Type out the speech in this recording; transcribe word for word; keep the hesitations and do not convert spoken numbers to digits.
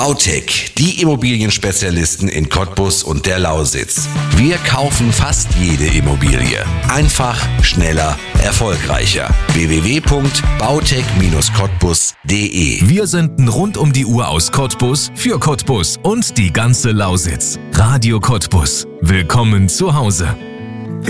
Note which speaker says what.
Speaker 1: Bautech, die Immobilienspezialisten in Cottbus und der Lausitz. Wir kaufen fast jede Immobilie. Einfach, schneller, erfolgreicher. w w w punkt bautech Bindestrich cottbus punkt d e.
Speaker 2: Wir senden rund um die Uhr aus Cottbus für Cottbus und die ganze Lausitz. Radio Cottbus. Willkommen zu Hause.